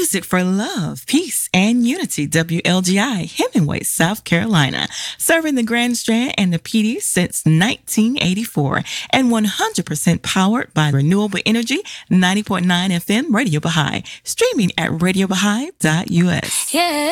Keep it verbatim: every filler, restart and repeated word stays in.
Music for love, peace, and unity. W L G I, Hemingway, South Carolina. Serving the Grand Strand and the P D since nineteen eighty-four. And one hundred percent powered by renewable energy. ninety point nine F M, Radio Baha'i. Streaming at radio baha'i dot u s. Yeah.